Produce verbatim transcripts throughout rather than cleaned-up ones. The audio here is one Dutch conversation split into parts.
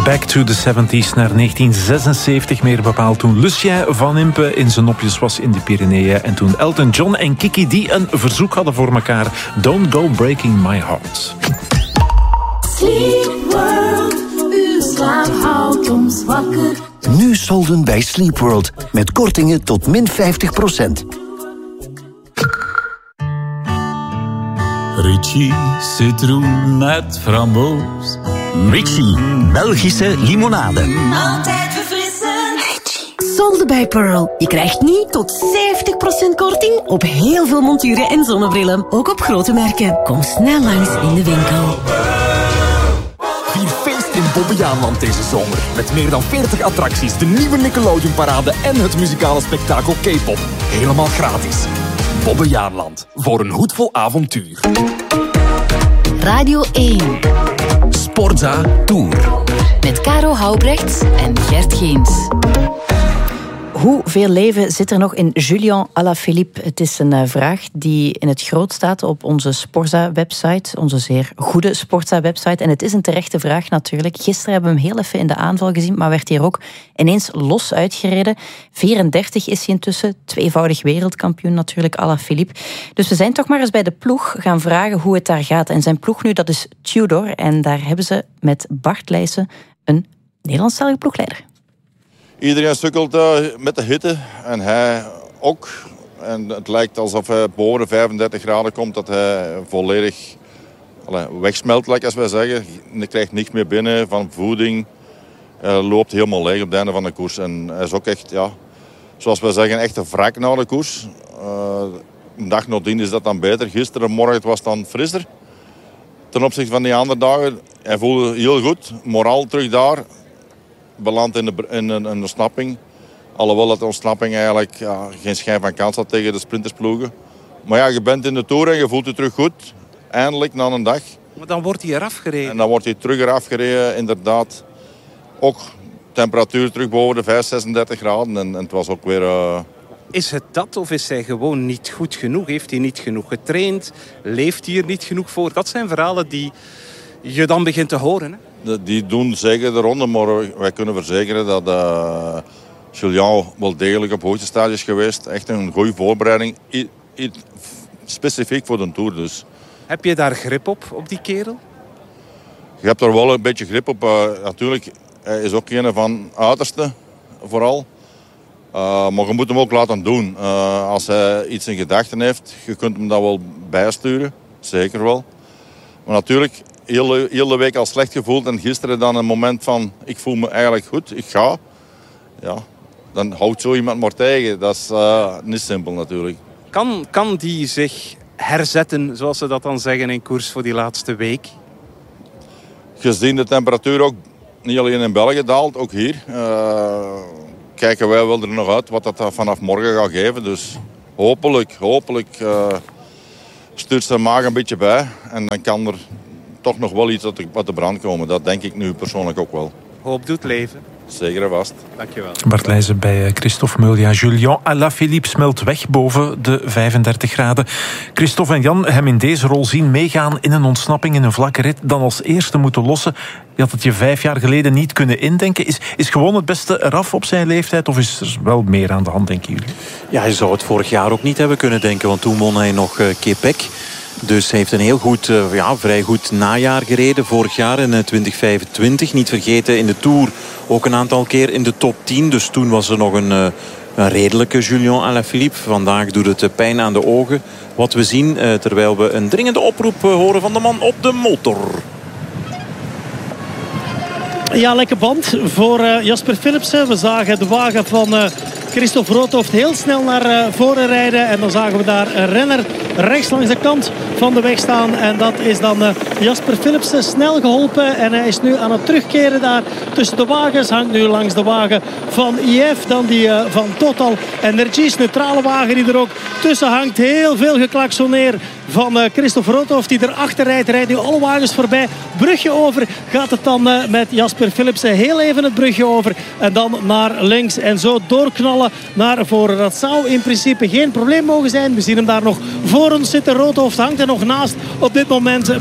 back to the seventies naar negentien zesenzeventig. Meer bepaald toen Lucien van Impe in zijn nopjes was in de Pyreneeën. En toen Elton John en Kiki D een verzoek hadden voor elkaar. Don't Go Breaking My Heart. Sleep World, uw slaap houdt ons wakker. Nu solden bij Sleep World. Met kortingen tot min vijftig procent. Ritchie citroen met framboos. Ritchie, Belgische limonade. Altijd verfrissend. Solden bij Pearl. Je krijgt nu tot zeventig procent korting op heel veel monturen en zonnebrillen. Ook op grote merken. Kom snel langs in de winkel. Vier feest in Bobbejaanland deze zomer. Met meer dan veertig attracties, de nieuwe Nickelodeon-parade en het muzikale spektakel K-pop. Helemaal gratis. Bobbejaanland. Voor een hoed vol avontuur. Radio één. Sportza Tour. Met Caro Houbrechts en Gert Geens. Hoeveel leven zit er nog in Julian Alaphilippe? Het is een vraag die in het groot staat op onze Sporza-website. Onze zeer goede Sporza-website. En het is een terechte vraag natuurlijk. Gisteren hebben we hem heel even in de aanval gezien, maar werd hier ook ineens los uitgereden. vierendertig is hij intussen. Tweevoudig wereldkampioen natuurlijk, Alaphilippe. Dus we zijn toch maar eens bij de ploeg gaan vragen hoe het daar gaat. En zijn ploeg nu, dat is Tudor. En daar hebben ze met Bart Leijsen een Nederlandstalige ploegleider. Iedereen sukkelt uh, met de hitte en hij ook. En het lijkt alsof hij boven de vijfendertig graden komt, dat hij volledig allez, wegsmelt, like als wij zeggen. Hij krijgt niks meer binnen van voeding. Hij loopt helemaal leeg op het einde van de koers. En hij is ook echt, ja, zoals wij zeggen, echt een wrak na de koers. Uh, een dag nadien is dat dan beter. Gisteren morgen was het dan frisser. Ten opzichte van die andere dagen. Hij voelde heel goed, moraal terug daar. Beland in de, in een in ontsnapping. Alhoewel dat de ontsnapping eigenlijk ja, geen schijn van kans had tegen de sprintersploegen. Maar ja, je bent in de Tour en je voelt je terug goed. Eindelijk, na een dag. Maar dan wordt hij eraf gereden. En dan wordt hij terug eraf gereden, inderdaad. Ook temperatuur terug boven de vijf, zesendertig graden. En, en het was ook weer... Uh... Is het dat of is hij gewoon niet goed genoeg? Heeft hij niet genoeg getraind? Leeft hij er niet genoeg voor? Dat zijn verhalen die je dan begint te horen, hè? Die doen zeker de ronde, maar wij kunnen verzekeren dat uh, Julian wel degelijk op hoogste stadium is geweest. Echt een goede voorbereiding, I, I, specifiek voor de Tour dus. Heb je daar grip op, op die kerel? Je hebt er wel een beetje grip op. Uh, natuurlijk, hij is ook een van uiterste, vooral. Uh, maar je moet hem ook laten doen. Uh, als hij iets in gedachten heeft, je kunt hem dat wel bijsturen, zeker wel. Maar natuurlijk... Heel de, heel de week al slecht gevoeld en gisteren dan een moment van ik voel me eigenlijk goed, ik ga. Ja, dan houdt zo iemand maar tegen. Dat is uh, niet simpel natuurlijk. Kan, kan die zich herzetten, zoals ze dat dan zeggen in koers voor die laatste week? Gezien de temperatuur ook niet alleen in België daalt, ook hier. Uh, kijken wij wel er nog uit wat dat vanaf morgen gaat geven. Dus hopelijk, hopelijk uh, stuurt zijn maag een beetje bij en dan kan er... toch nog wel iets wat te brand komen. Dat denk ik nu persoonlijk ook wel. Hoop doet leven. Zeker en vast. Dankjewel. Bart Leijzen bij Christophe Meul. Ja, Julian Alaphilippe smelt weg boven de vijfendertig graden. Christophe en Jan hem in deze rol zien meegaan in een ontsnapping in een vlakke rit, dan als eerste moeten lossen. Je had het je vijf jaar geleden niet kunnen indenken. Is, is gewoon het beste eraf op zijn leeftijd of is er wel meer aan de hand, denken jullie? Ja, je zou het vorig jaar ook niet hebben kunnen denken, want toen won hij nog uh, Quebec. Dus hij heeft een heel goed, uh, ja, vrij goed najaar gereden. Vorig jaar in uh, twintig vijfentwintig. Niet vergeten in de Tour ook een aantal keer in de top tien. Dus toen was er nog een, uh, een redelijke Julian Alaphilippe. Vandaag doet het uh, pijn aan de ogen. Wat we zien uh, terwijl we een dringende oproep uh, horen van de man op de motor. Ja, lekker band voor uh, Jasper Philipsen. We zagen de wagen van uh, Christophe Roodhoofd heel snel naar uh, voren rijden. En dan zagen we daar een renner rechts langs de kant van de weg staan. En dat is dan uh, Jasper Philipsen snel geholpen. En hij is nu aan het terugkeren daar tussen de wagens. Hangt nu langs de wagen van I F. Dan die uh, van Total Energies. Neutrale wagen die er ook tussen hangt. Heel veel geklaksoneer van uh, Christophe Roodhoofd die erachter rijdt. Rijdt nu alle wagens voorbij. Brugje over gaat het dan uh, met Jasper Philipsen. Heel even het brugje over. En dan naar links. En zo doorknallen naar voren. Dat zou in principe geen probleem mogen zijn. We zien hem daar nog voor ons zitten. Roodhoofd hangt er nog naast op dit moment met uh,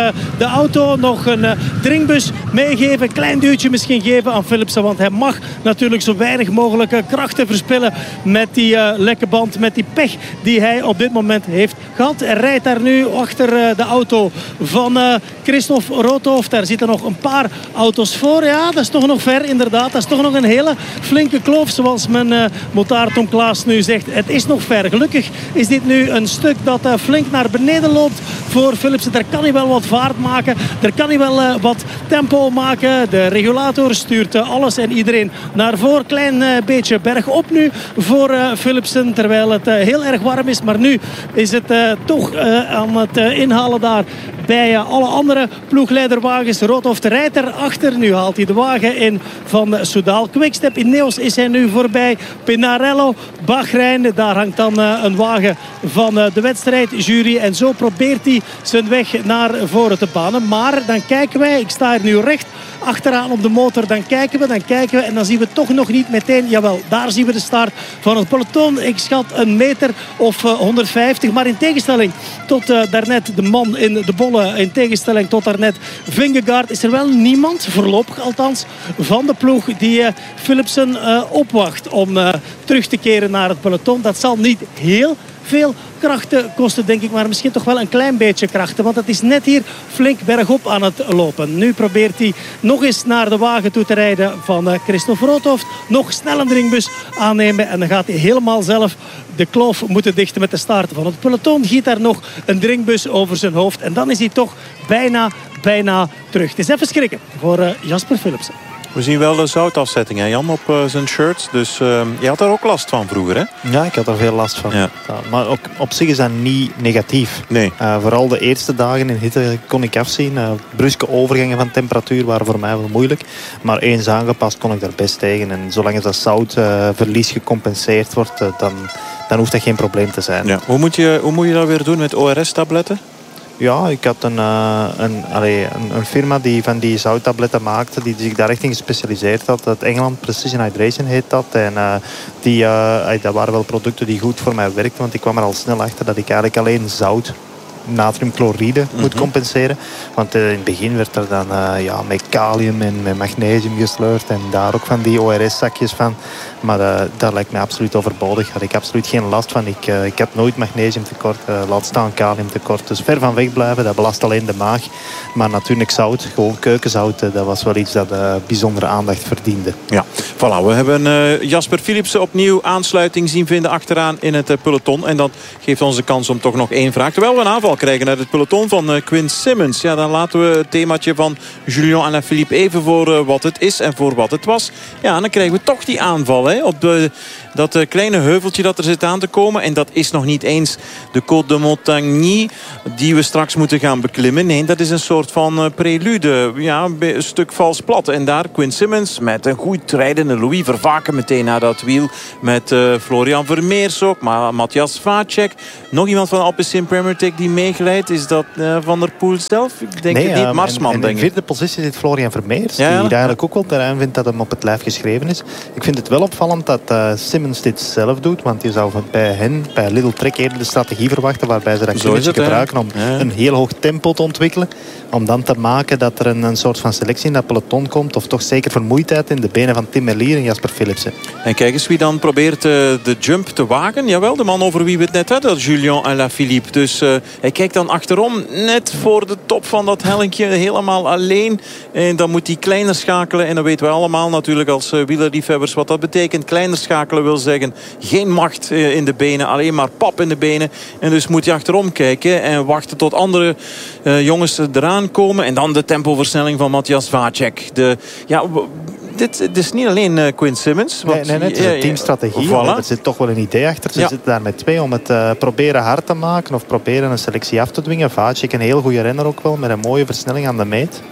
de auto. Nog een uh, drinkbus meegeven. Een klein duwtje misschien geven aan Philipsen. Want hij mag natuurlijk zo weinig mogelijk krachten verspillen met die uh, lekke band. Met die pech die hij op dit moment heeft gehad. Hij rijdt daar nu achter uh, de auto van uh, Christophe Roodhoofd. Daar zitten nog een paar auto's voor. Ja, dat is toch nog ver inderdaad. Dat is toch nog een hele flinke kloof. Zoals mijn uh, motaar Tom Klaas nu zegt. Het is nog ver. Gelukkig is dit nu een stuk dat uh, flink naar beneden loopt voor Philipsen. Daar kan hij wel wat vaart maken. Daar kan hij wel uh, wat tempo maken. De regulator stuurt uh, alles en iedereen naar voren. Klein uh, beetje bergop nu voor uh, Philipsen. Terwijl het uh, heel erg warm is. Maar nu is het uh, toch uh, aan het uh, inhalen daar bij uh, alle andere ploegleiderwagens. Roodhoofd rijdt erachter. Nu haalt hij de wagen in van uh, Soudal. Quickstep Ineos is hij nu voorbij. Pinarello, Bahrein. Daar hangt dan uh, een wagen van uh, de wedstrijdjury. En zo probeert hij zijn weg naar voren te banen. Maar dan kijken wij. Ik sta hier nu recht achteraan op de motor. Dan kijken we, dan kijken we. En dan zien we toch nog niet meteen. Jawel, daar zien we de start van het peloton. Ik schat een meter of uh, honderdvijftig. Maar in tegenstelling tot uh, daarnet de man in de bolle. In tegenstelling tot daarnet Vingegaard. Is er wel niemand, voorlopig althans, van de ploeg die uh, Philipsen uh, opwacht om uh, terug te keren naar het peloton. Dat zal niet heel veel krachten kosten, denk ik, maar misschien toch wel een klein beetje krachten, want het is net hier flink bergop aan het lopen. Nu probeert hij nog eens naar de wagen toe te rijden van uh, Christophe Roodhoofd. Nog snel een drinkbus aannemen en dan gaat hij helemaal zelf de kloof moeten dichten met de start van het peloton. Giet daar nog een drinkbus over zijn hoofd en dan is hij toch bijna, bijna terug. Het is even schrikken voor uh, Jasper Philipsen. We zien wel de zoutafzetting, hè, Jan, op uh, zijn shirt. Dus uh, je had daar ook last van vroeger, hè? Ja, ik had er veel last van. Ja. Maar ook, op zich is dat niet negatief. Nee. Uh, vooral de eerste dagen in hitte kon ik afzien. Uh, bruske overgangen van temperatuur waren voor mij wel moeilijk. Maar eens aangepast kon ik daar best tegen. En zolang dat zoutverlies uh, gecompenseerd wordt, uh, dan, dan hoeft dat geen probleem te zijn. Ja. Hoe, moet je, hoe moet je dat weer doen met O R S-tabletten? Ja, ik had een, uh, een, allee, een, een firma die van die zouttabletten maakte, die zich daar echt in gespecialiseerd had. Dat Engeland Precision Hydration heet dat. En uh, die, uh, dat waren wel producten die goed voor mij werkten, want ik kwam er al snel achter dat ik eigenlijk alleen zout, natriumchloride mm-hmm. moet compenseren. Want uh, in het begin werd er dan uh, ja, met kalium en met magnesium gesleurd en daar ook van die O R S-zakjes van. Maar uh, dat lijkt mij absoluut overbodig. Daar had ik absoluut geen last van. Ik, uh, ik heb nooit magnesiumtekort, uh, laat staan kaliumtekort. Dus ver van weg blijven, dat belast alleen de maag. Maar natuurlijk zout, gewoon keukenzout, uh, dat was wel iets dat uh, bijzondere aandacht verdiende. Ja, voilà. We hebben uh, Jasper Philipsen opnieuw aansluiting zien vinden achteraan in het uh, peloton. En dat geeft ons de kans om toch nog één vraag. Terwijl we een aanval krijgen uit het peloton van uh, Quinn Simmons. Ja, dan laten we het themaatje van Julian Alaphilippe even voor uh, wat het is en voor wat het was. Ja, en dan krijgen we toch die aanval, hè, op de, dat uh, kleine heuveltje dat er zit aan te komen. En dat is nog niet eens de Côte de Montigny die we straks moeten gaan beklimmen. Nee, dat is een soort van uh, prelude. Ja, een stuk vals plat. En daar Quinn Simmons met een goed rijdende Louis Vervaken meteen naar dat wiel. Met uh, Florian Vermeers ook. Maar Matthias Vacek. Nog iemand van Alpecin Premier Tech die meegeleidt. Is dat uh, Van der Poel zelf? Ik denk nee, het niet. Uh, Marsman, en, en denk ik. in de vierde positie zit Florian Vermeers. Ja, die ja. eigenlijk ook wel terrein vindt dat hem op het lijf geschreven is. Ik vind het wel opvallend dat uh, Simmons dit zelf doet. Want je zou bij hen, bij Lidl Trek eerder de strategie verwachten. Waarbij ze dat kunnen gebruiken om ja. een heel hoog tempo te ontwikkelen. Om dan te maken dat er een, een soort van selectie in dat peloton komt. Of toch zeker vermoeidheid in de benen van Tim Merlier en Jasper Philipsen. En kijk eens wie dan probeert uh, de jump te wagen. Jawel, de man over wie we het net hadden. Julian Alaphilippe. Dus uh, hij kijkt dan achterom. Net voor de top van dat hellinkje. Helemaal alleen. En dan moet hij kleiner schakelen. En dan weten we allemaal natuurlijk als uh, wielerliefhebbers wat dat betekent. Kleiner schakelen wil zeggen geen macht uh, in de benen. Alleen maar pap in de benen. En dus moet hij achterom kijken. En wachten tot andere uh, jongens eraan komen. En dan de tempoversnelling van Matthias Vacek. De, ja... Dit, dit is niet alleen uh, Quinn Simmons. Nee, nee, nee, het is een teamstrategie. Voilà. Er zit toch wel een idee achter. Ze ja. zitten daar met twee om het uh, proberen hard te maken. Of proberen een selectie af te dwingen. Vacek, een heel goede renner ook wel. Met een mooie versnelling aan de meet.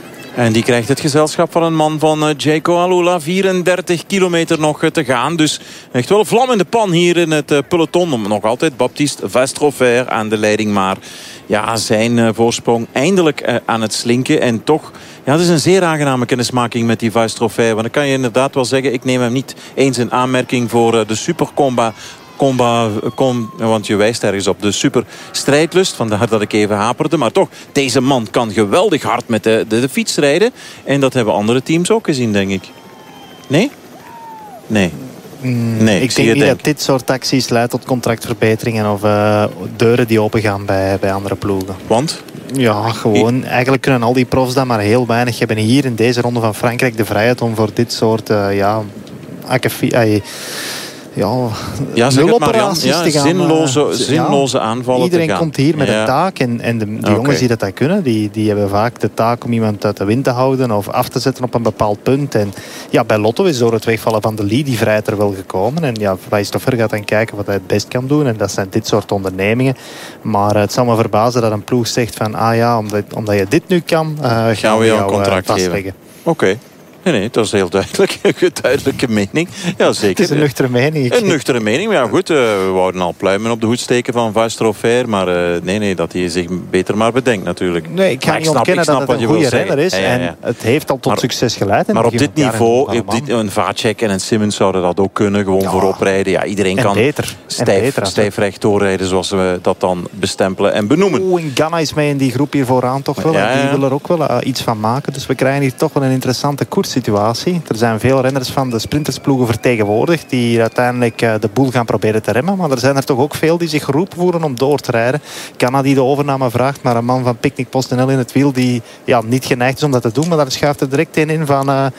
En die krijgt het gezelschap van een man van uh, Jayco Alula. vierendertig kilometer nog uh, te gaan. Dus echt wel vlam in de pan hier in het uh, peloton. Nog altijd Baptiste Vestrofer aan de leiding. Maar ja, zijn uh, voorsprong eindelijk uh, aan het slinken. En toch... Ja, het is een zeer aangename kennismaking met die Vestrofer. Want dan kan je inderdaad wel zeggen... ik neem hem niet eens in aanmerking voor uh, de Supercomba comba, com, want je wijst ergens op de super strijdlust. Vandaar dat ik even haperde. Maar toch, deze man kan geweldig hard met de, de, de fiets rijden. En dat hebben andere teams ook gezien, denk ik. Nee? Nee. Nee, ik, ik denk niet denk. dat dit soort acties leidt tot contractverbeteringen of uh, deuren die opengaan bij, bij andere ploegen. Want? Ja, gewoon. Eigenlijk kunnen al die profs dat maar heel weinig hebben hier in deze ronde van Frankrijk de vrijheid om voor dit soort uh, ja, akkefi, ja, ja, nuloperaties ja, te gaan. Zinloze, uh, zinloze ja, aanvallen iedereen te gaan. komt hier met ja. een taak. En, en de, de okay. jongens die dat, dat kunnen, die, die hebben vaak de taak om iemand uit de wind te houden of af te zetten op een bepaald punt. En ja, bij Lotto is door het wegvallen van de lead die vrijheid er wel gekomen. En ja, Wijstoffer gaat dan kijken wat hij het best kan doen. En dat zijn dit soort ondernemingen. Maar uh, het zal me verbazen dat een ploeg zegt van ah ja, omdat, omdat je dit nu kan, uh, gaan, gaan we jou een contract uh, vastleggen. Oké. Okay. Nee, nee, dat is heel duidelijk. Een duidelijke mening. Ja, zeker. Het is een nuchtere mening. Een nuchtere mening. Maar ja, goed, uh, we wouden al pluimen op de hoed steken van Vastroffair. Maar uh, nee, nee, dat hij zich beter maar bedenkt natuurlijk. Nee, ik ga maar niet ik snap, ontkennen snap dat het een goede renner is. Ja, ja, ja. En het heeft al tot maar, succes geleid. Maar op dit niveau, op dit, een Vacek en een Simmons zouden dat ook kunnen. Gewoon ja. voorop rijden. Ja, iedereen en kan beter. stijf, beter, stijf recht doorrijden, zoals we dat dan bestempelen en benoemen. Oeh, en Ganna is mee in die groep hier vooraan toch wel. Ja, ja. Die wil er ook wel uh, iets van maken. Dus we krijgen hier toch wel een interessante koerssituatie. Er zijn veel renners van de sprintersploegen vertegenwoordigd die uiteindelijk uh, de boel gaan proberen te remmen. Maar er zijn er toch ook veel die zich geroepen voelen om door te rijden. Ganna die de overname vraagt, maar een man van Picnic PostNL in het wiel die ja, niet geneigd is om dat te doen. Maar daar schuift er direct een in van... Uh,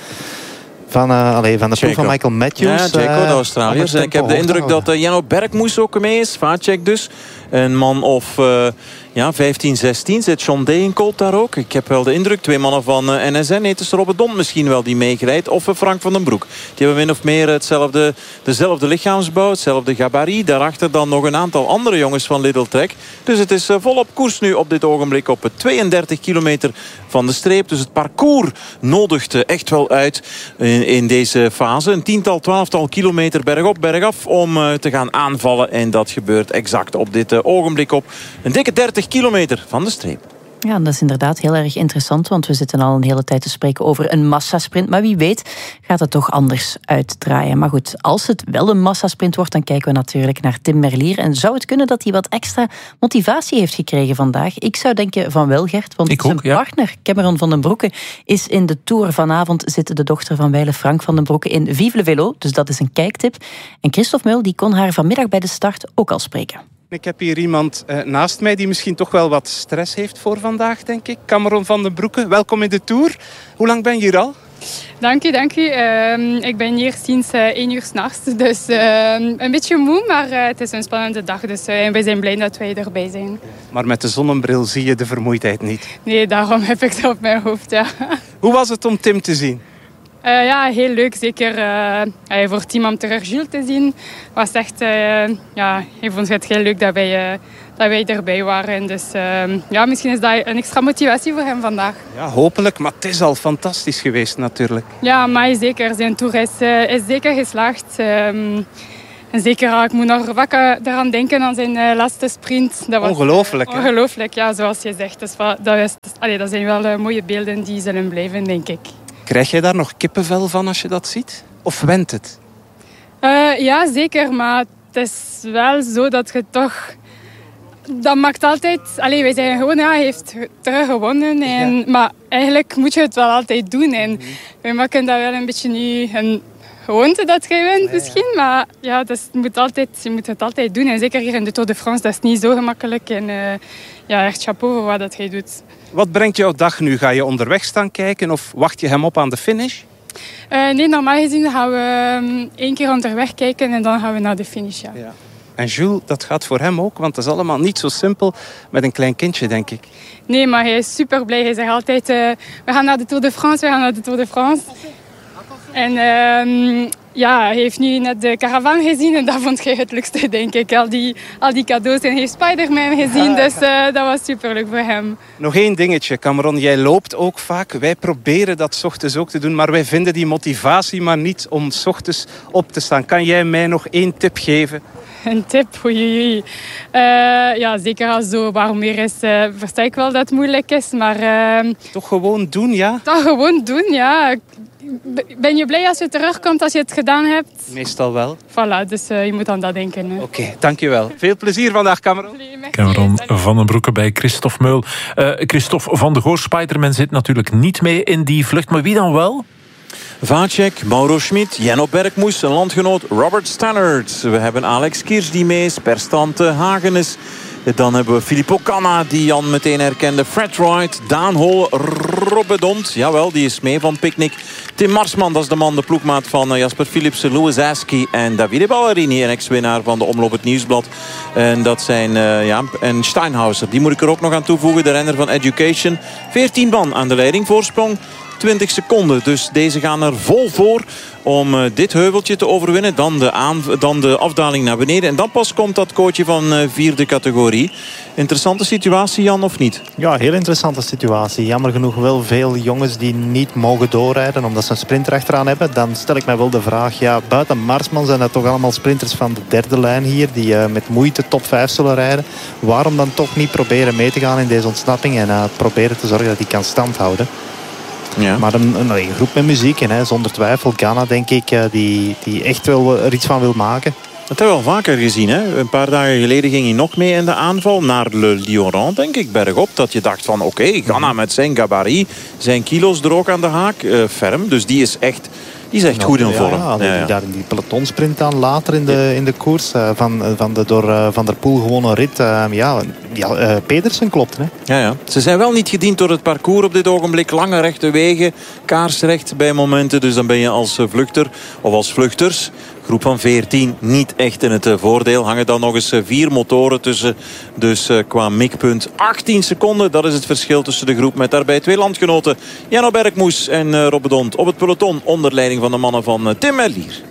Van, uh, allez, van de ploeg van Michael Matthews. Ja, Jaco, de Australiërs. Uh, ik heb de indruk dat uh, Janno Bergmoes ook mee is. Vacek dus. Een man of uh, ja, vijftien, zestien. Zit John Degenkolb daar ook? Ik heb wel de indruk. Twee mannen van uh, N S N. Het is Robert Don misschien wel die meegerijdt. Of uh, Frank van den Broek. Die hebben min of meer hetzelfde, dezelfde lichaamsbouw. Hetzelfde gabarit. Daarachter dan nog een aantal andere jongens van Lidl Trek. Dus het is uh, volop koers nu op dit ogenblik. Op uh, tweeëndertig kilometer van de streep. Dus het parcours nodigt uh, echt wel uit in, in deze fase. Een tiental, twaalftal kilometer bergop, bergaf om uh, te gaan aanvallen. En dat gebeurt exact op dit uh, ogenblik op een dikke dertig kilometer van de streep. Ja, dat is inderdaad heel erg interessant, want we zitten al een hele tijd te spreken over een massasprint. Maar wie weet gaat het toch anders uitdraaien. Maar goed, als het wel een massasprint wordt, dan kijken we natuurlijk naar Tim Merlier. En zou het kunnen dat hij wat extra motivatie heeft gekregen vandaag? Ik zou denken van wel, Gert, want Ik zijn ook, ja. partner, Cameron van den Broeke, is in de Tour. Vanavond zit de dochter van Weile Frank van den Broeke in Vive le Vélo, dus dat is een kijktip. En Christophe Meul die kon haar vanmiddag bij de start ook al spreken. Ik heb hier iemand uh, naast mij die misschien toch wel wat stress heeft voor vandaag, denk ik. Cameron van den Broeke, welkom in de Tour. Hoe lang ben je hier al? Dank u, dank u. Uh, ik ben hier sinds uh, één uur 's nachts. Dus uh, een beetje moe, maar uh, het is een spannende dag. Dus uh, we zijn blij dat wij erbij zijn. Maar met de zonnebril zie je de vermoeidheid niet? Nee, daarom heb ik het op mijn hoofd, ja. Hoe was het om Tim te zien? Uh, ja, heel leuk. Zeker uh, voor Tim om terug Jules te zien. Was echt, uh, ja, ik vond het heel leuk dat wij, uh, dat wij erbij waren. Dus uh, ja, misschien is dat een extra motivatie voor hem vandaag. Ja, hopelijk. Maar het is al fantastisch geweest natuurlijk. Ja, maar zeker. Zijn tour is, uh, is zeker geslaagd. Um, en zeker, uh, ik moet nog wakker eraan denken aan zijn uh, laatste sprint. Dat was, ongelooflijk, uh, Ongelooflijk, ja, zoals je zegt. Dus, dat, is, allee, dat zijn wel uh, mooie beelden die zullen blijven, denk ik. Krijg jij daar nog kippenvel van als je dat ziet? Of went het? Uh, ja, zeker. Maar het is wel zo dat je toch... Dat maakt altijd... Allee, wij zeggen gewoon, ja, hij heeft terug gewonnen. En, ja. Maar eigenlijk moet je het wel altijd doen. En mm-hmm. wij maken dat wel een beetje nu een gewoonte dat je wint, ja, misschien. Ja. Maar ja, dus je, moet altijd, je moet het altijd doen. En zeker hier in de Tour de France, dat is niet zo gemakkelijk. En uh, ja, echt chapeau voor wat dat hij doet. Wat brengt jouw dag nu? Ga je onderweg staan kijken of wacht je hem op aan de finish? Uh, nee, normaal gezien gaan we um, één keer onderweg kijken en dan gaan we naar de finish. Ja. Ja. En Jules, dat gaat voor hem ook, want dat is allemaal niet zo simpel met een klein kindje, denk ik. Nee, maar hij is super blij. Hij zegt altijd, uh, we gaan naar de Tour de France, we gaan naar de Tour de France. En uh, ja, hij heeft nu net de caravan gezien en dat vond hij het leukste, denk ik. Al die, al die cadeaus en hij heeft Spider-Man gezien, dus uh, dat was superleuk voor hem. Nog één dingetje, Cameron. Jij loopt ook vaak. Wij proberen dat 's ochtends ook te doen, maar wij vinden die motivatie maar niet om 's ochtends op te staan. Kan jij mij nog één tip geven? Een tip? Oei, oei. Uh, ja, zeker als zo warm weer is, uh, versta ik wel dat het moeilijk is, maar... Uh, toch gewoon doen, ja? Toch gewoon doen, ja. ben je blij als je terugkomt als je het gedaan hebt? Meestal wel. Voilà, dus uh, je moet aan dat denken. Oké, okay, dankjewel. Veel plezier vandaag, Cameron. Cameron van den Broeke bij Christophe Meul. Uh, Christophe van de Goor, Spiderman zit natuurlijk niet mee in die vlucht, maar wie dan wel? Vacek, Mauro Schmid, Jenno Bergmoes, een landgenoot Robert Stannard. We hebben Alex Kiers die mee is, Perstante Hagenes. Dan hebben we Filippo Canna, die Jan meteen herkende. Fred Wright, Daan Hol, Robedont. Jawel, die is mee van Picnic. Tim Marsman, dat is de man, de ploegmaat van Jasper Philipsen. Louis Aski en Davide Ballerini, een ex-winnaar van de Omloop het Nieuwsblad. En dat zijn, uh, ja, en Steinhauser. Die moet ik er ook nog aan toevoegen, de renner van Education. veertien man aan de leiding, voorsprong twintig seconden. Dus deze gaan er vol voor om uh, dit heuveltje te overwinnen. Dan de, aan, dan de afdaling naar beneden. En dan pas komt dat coachje van uh, vierde categorie. Interessante situatie, Jan, of niet? Ja, heel interessante situatie. Jammer genoeg wel veel jongens die niet mogen doorrijden omdat ze een sprinter achteraan hebben. Dan stel ik mij wel de vraag, ja, buiten Marsman zijn dat toch allemaal sprinters van de derde lijn hier, die uh, met moeite top vijf zullen rijden. Waarom dan toch niet proberen mee te gaan in deze ontsnapping en uh, proberen te zorgen dat die kan standhouden? Ja. Maar een, een, een groep met muziek en hè, zonder twijfel Ghana, denk ik, die, die echt wel er iets van wil maken. Dat hebben we al vaker gezien. Hè? Een paar dagen geleden ging hij nog mee in de aanval naar Le Lioran, denk ik, bergop. Dat je dacht van, oké, okay, Ghana met zijn gabarit, zijn kilo's er ook aan de haak, uh, ferm. Dus die is echt... Die is echt nou, goed in vorm. Ja, ja, ja. Daar in die pelotonsprint dan later in de, in de koers. Uh, van, van de door uh, Van der Poel gewonnen rit. Uh, ja, ja uh, Pedersen klopt. Hè? Ja, ja. Ze zijn wel niet gediend door het parcours op dit ogenblik. Lange rechte wegen. Kaarsrecht bij momenten. Dus dan ben je als vluchter of als vluchters... groep van veertien niet echt in het voordeel. Hangen dan nog eens vier motoren tussen. Dus uh, qua mikpunt achttien seconden. Dat is het verschil tussen de groep met daarbij twee landgenoten. Jenno Bergmoes en uh, Robedont op het peloton. Onder leiding van de mannen van uh, Tim Merlier.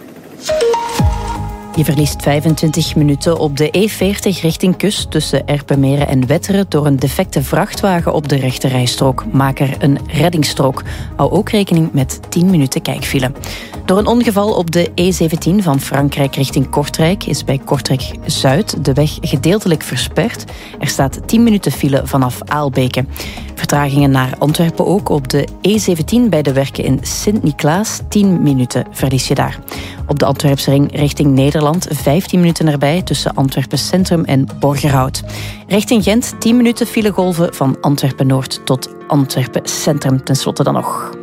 Je verliest vijfentwintig minuten op de E veertig richting kust tussen Erpenmeren en Wetteren door een defecte vrachtwagen op de rechterrijstrook. Maak er een reddingsstrook. Hou ook rekening met tien minuten kijkfile. Door een ongeval op de E zeventien van Frankrijk richting Kortrijk is bij Kortrijk Zuid de weg gedeeltelijk versperd. Er staat tien minuten file vanaf Aalbeke. Vertragingen naar Antwerpen ook op de E zeventien bij de werken in Sint-Niklaas. tien minuten verlies je daar. Op de Antwerpse ring richting Nederland vijftien minuten erbij tussen Antwerpen Centrum en Borgerhout. Richting Gent tien minuten filegolven van Antwerpen Noord tot Antwerpen Centrum. Ten slotte dan nog.